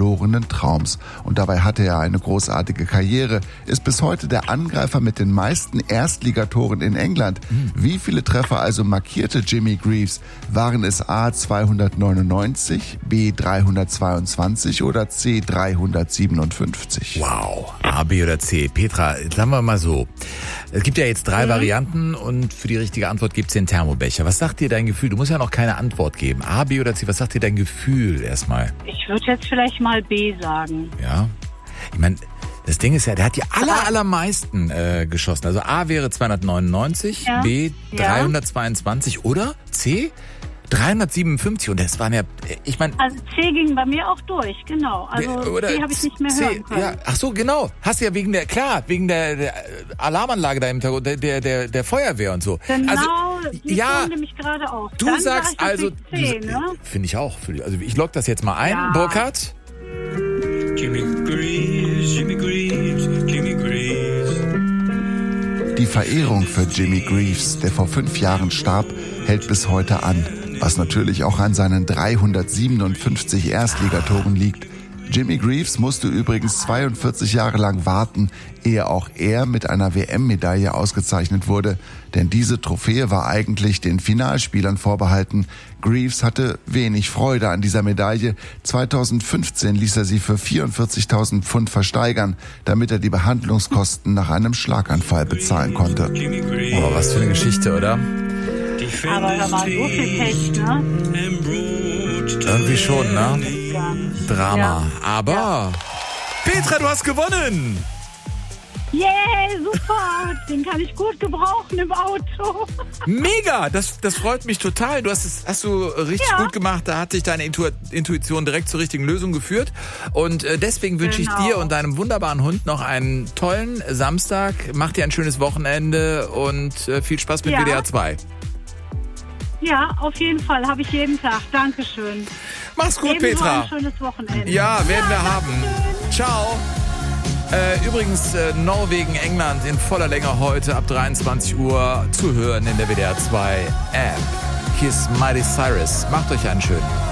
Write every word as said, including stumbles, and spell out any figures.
verlorenen Traums. Und dabei hatte er eine großartige Karriere, ist bis heute der Angreifer mit den meisten Erstligatoren in England. Mhm. Wie viele Treffer also markierte Jimmy Greaves? Waren es A zweihundertneunundneunzig, B dreihundertzweiundzwanzig oder C dreihundertsiebenundfünfzig? Wow, A, B oder C. Petra, sagen wir mal so. Es gibt ja jetzt drei mhm. Varianten und für die richtige Antwort gibt es den Thermobecher. Was sagt dir dein Gefühl? Du musst ja noch keine Antwort geben. A, B oder C, was sagt dir dein Gefühl erstmal? Ich würde jetzt vielleicht mal B sagen. Ja, ich meine, das Ding ist ja, der hat die aller, allermeisten äh, geschossen. Also A wäre zweihundertneunundneunzig, ja. B dreihundertzweiundzwanzig oder C dreihundertsiebenundfünfzig. Und das waren ja, ich meine... Also C ging bei mir auch durch, genau. Also oder C habe ich nicht mehr C, hören können. Ja, ach so, genau. Hast du ja wegen der, klar, wegen der, der Alarmanlage da im Hintergrund, der, der, der, der Feuerwehr und so. Genau, also, die ja, nämlich gerade auf. Du Dann sagst sag ich also... C, ne? Finde ich auch. Also ich log das jetzt mal ein. Ja. Burkhard? Jimmy Greaves, Jimmy Greaves, Jimmy Greaves. Die Verehrung für Jimmy Greaves, der vor fünf Jahren starb, hält bis heute an. Was natürlich auch an seinen dreihundertsiebenundfünfzig Erstligatoren liegt. Jimmy Greaves musste übrigens zweiundvierzig Jahre lang warten, ehe auch er mit einer W M-Medaille ausgezeichnet wurde. Denn diese Trophäe war eigentlich den Finalspielern vorbehalten. Greaves hatte wenig Freude an dieser Medaille. zweitausendfünfzehn ließ er sie für vierundvierzigtausend Pfund versteigern, damit er die Behandlungskosten nach einem Schlaganfall bezahlen konnte. Oh, was für eine Geschichte, oder? Aber da war so viel Pech, ne? Irgendwie schon, ne? Drama. Ja. Aber, ja. Petra, du hast gewonnen! Yay, yeah, super! Den kann ich gut gebrauchen im Auto. Mega! Das, das freut mich total. Du hast es hast du richtig ja. gut gemacht. Da hat dich deine Intu- Intuition direkt zur richtigen Lösung geführt. Und äh, deswegen wünsche genau. ich dir und deinem wunderbaren Hund noch einen tollen Samstag. Mach dir ein schönes Wochenende und äh, viel Spaß mit ja. W D R zwei. Ja, auf jeden Fall. Habe ich jeden Tag. Dankeschön. Mach's gut, Ebenso Petra. ein schönes Wochenende. Ja, werden ja, wir haben. Dankeschön. Ciao. Äh, übrigens, äh, Norwegen, England in voller Länge heute ab dreiundzwanzig Uhr zu hören in der W D R zwei App. Hier ist Miley Cyrus. Macht euch einen schönen.